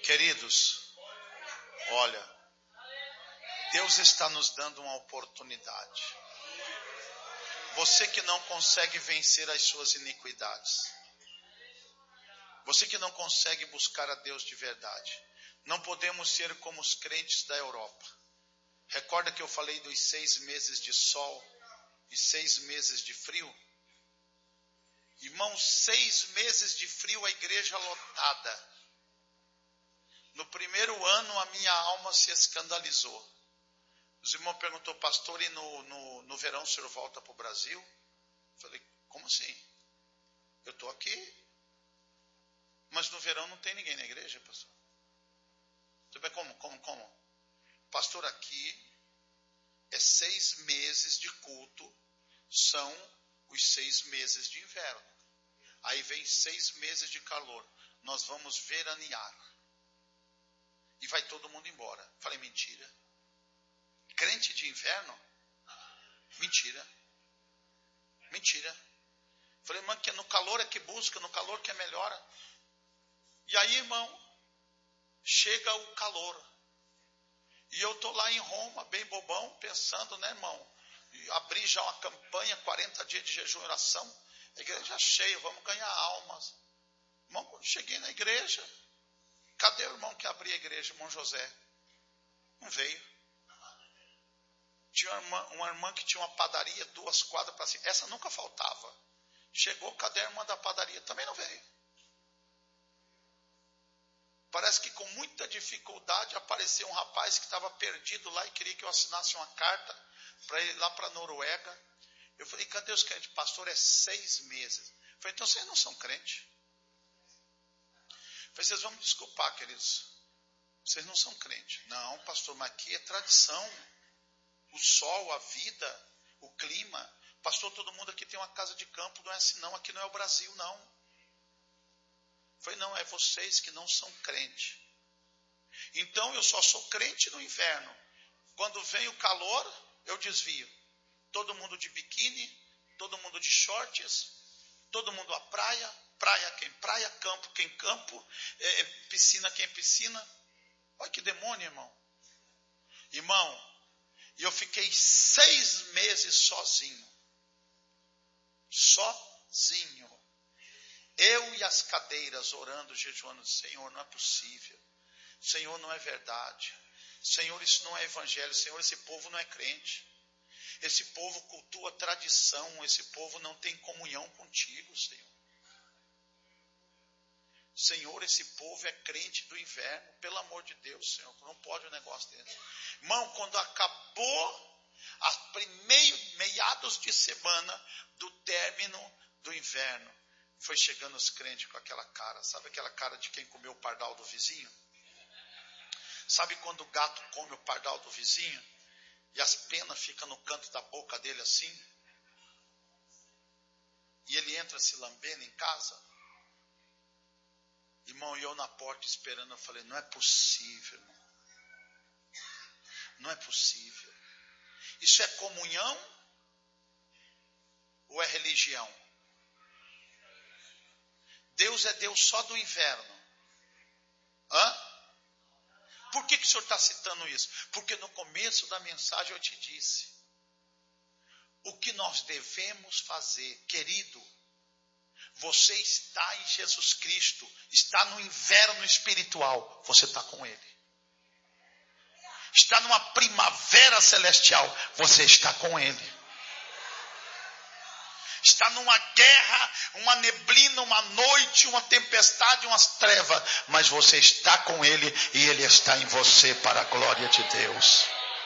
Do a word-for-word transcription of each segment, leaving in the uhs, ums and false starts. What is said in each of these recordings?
Queridos, olha, Deus está nos dando uma oportunidade. Você que não consegue vencer as suas iniquidades, você que não consegue buscar a Deus de verdade, não podemos ser como os crentes da Europa. Recorda que eu falei dos seis meses de sol e seis meses de frio? Irmãos, seis meses de frio, a igreja lotada. No primeiro ano a minha alma se escandalizou. Os irmãos perguntou, pastor, e no, no, no verão o senhor volta para o Brasil? Eu falei, como assim? Eu estou aqui, mas no verão não tem ninguém na igreja, pastor. Você vai como, como, como? Pastor, aqui é seis meses de culto, são os seis meses de inverno. Aí vem seis meses de calor. Nós vamos veranear. E vai todo mundo embora. Falei, mentira. Crente de inverno? Mentira. Mentira. Falei, irmão, que no calor é que busca, no calor que é melhora. E aí, irmão, chega o calor. E eu estou lá em Roma, bem bobão, pensando, né, irmão? Abri já uma campanha, quarenta dias de jejum e oração. A igreja cheia, vamos ganhar almas. Irmão, quando cheguei na igreja, cadê o irmão que abriu a igreja, irmão José? Não veio. Tinha uma irmã, uma irmã que tinha uma padaria, duas quadras para cima. Essa nunca faltava. Chegou, cadê a irmã da padaria? Também não veio. Parece que com muita dificuldade apareceu um rapaz que estava perdido lá e queria que eu assinasse uma carta para ele ir lá para a Noruega. Eu falei, cadê os crentes? Pastor, é seis meses. Eu falei, então vocês não são crentes? Eu falei, vocês vão me desculpar, queridos. Vocês não são crentes. Não, pastor, mas aqui é tradição. O sol, a vida, o clima. Pastor, todo mundo aqui tem uma casa de campo. Não é assim não, aqui não é o Brasil não. Eu falei, não, é vocês que não são crentes. Então eu só sou crente no inverno. Quando vem o calor, eu desvio. Todo mundo de biquíni, todo mundo de shorts, todo mundo à praia, praia quem praia, campo quem campo, é, piscina quem piscina. Olha que demônio, irmão. Irmão, e eu fiquei seis meses sozinho. Sozinho. Eu e as cadeiras orando, jejuando. Senhor, não é possível. Senhor, não é verdade. Senhor, isso não é evangelho. Senhor, esse povo não é crente. Esse povo cultua tradição. Esse povo não tem comunhão contigo, Senhor. Senhor, esse povo é crente do inverno. Pelo amor de Deus, Senhor. Não pode um negócio desse. Irmão, quando acabou a primeiro, meados de semana do término do inverno, foi chegando os crentes com aquela cara. Sabe aquela cara de quem comeu o pardal do vizinho? Sabe quando o gato come o pardal do vizinho? E as penas ficam no canto da boca dele assim? E ele entra se lambendo em casa? Irmão, e eu na porta esperando, eu falei, não é possível, irmão. Não é possível. Isso é comunhão ou é religião? Deus é Deus só do inverno. Hã? Por que, que o senhor está citando isso? Porque no começo da mensagem eu te disse. O que nós devemos fazer, querido, você está em Jesus Cristo, está no inverno espiritual, você está com Ele. Está numa primavera celestial, você está com Ele. Está numa guerra, uma neblina, uma noite, uma tempestade, umas trevas. Mas você está com Ele e Ele está em você para a glória de Deus.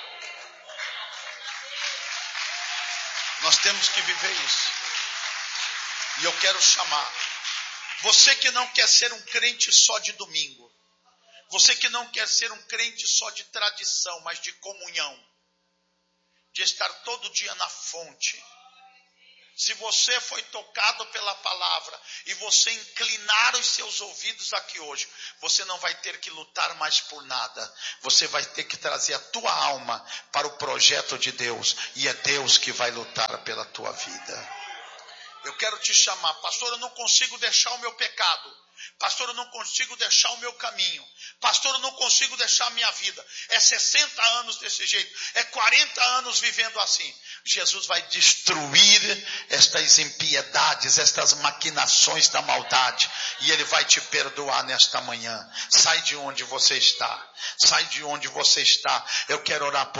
Nós temos que viver isso. E eu quero chamar. Você que não quer ser um crente só de domingo. Você que não quer ser um crente só de tradição, mas de comunhão. De estar todo dia na fonte. Se você foi tocado pela palavra e você inclinar os seus ouvidos aqui hoje, você não vai ter que lutar mais por nada. Você vai ter que trazer a tua alma para o projeto de Deus. E é Deus que vai lutar pela tua vida. Eu quero te chamar. Pastor, eu não consigo deixar o meu pecado. Pastor, eu não consigo deixar o meu caminho. Pastor, eu não consigo deixar a minha vida. É sessenta anos desse jeito. É quarenta anos vivendo assim. Jesus vai destruir estas impiedades, estas maquinações da maldade. E Ele vai te perdoar nesta manhã. Sai de onde você está. Sai de onde você está. Eu quero orar por